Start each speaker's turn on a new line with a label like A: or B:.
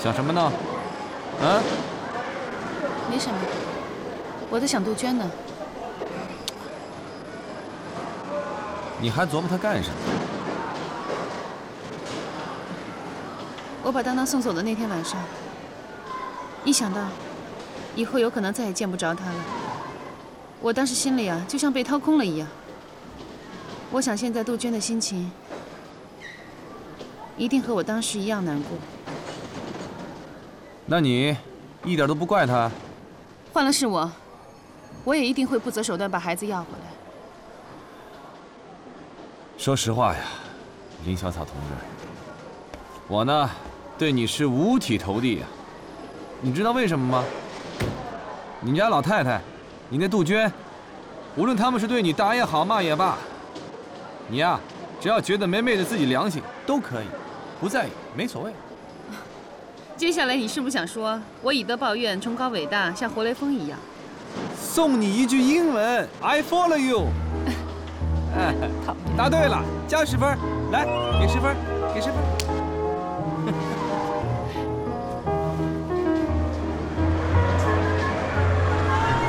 A: 想什么呢？啊？
B: 没什么，我在想杜鹃呢。
A: 你还琢磨她干什么？
B: 我把当当送走的那天晚上，一想到以后有可能再也见不着他了，我当时心里啊，就像被掏空了一样。我想现在杜鹃的心情一定和我当时一样难过。
A: 那你一点都不怪她？
B: 换了是我，我也一定会不择手段把孩子要回来。
A: 说实话呀，林小草同志，我呢对你是五体投地呀。你知道为什么吗？你家老太太，你那杜鹃，无论他们是对你打也好，骂也罢，你呀，只要觉得没昧着自己良心都可以，不在意，没所谓。
B: 接下来你是不是想说我以德报怨，崇高伟大，像活雷锋一样？
A: 送你一句英文 ，I follow you。哎，答对了，加10分，来，给10分，给10分。